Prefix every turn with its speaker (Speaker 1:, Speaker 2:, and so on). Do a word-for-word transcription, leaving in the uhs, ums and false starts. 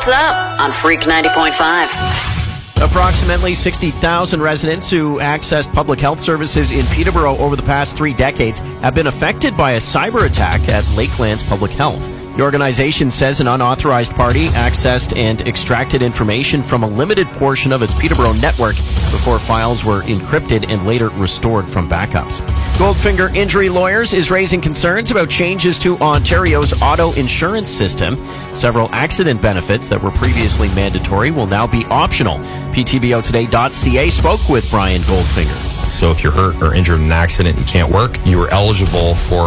Speaker 1: What's up on Freak ninety point five?
Speaker 2: Approximately sixty thousand residents who accessed public health services in Peterborough over the past three decades have been affected by a cyber attack at Lakelands Public Health. The organization says an unauthorized party accessed and extracted information from a limited portion of its Peterborough network before files were encrypted and later restored from backups. Goldfinger Injury Lawyers is raising concerns about changes to Ontario's auto insurance system. Several accident benefits that were previously mandatory will now be optional. P T B O today dot C A spoke with Brian Goldfinger.
Speaker 3: So if you're hurt or injured in an accident and you can't work, you are eligible for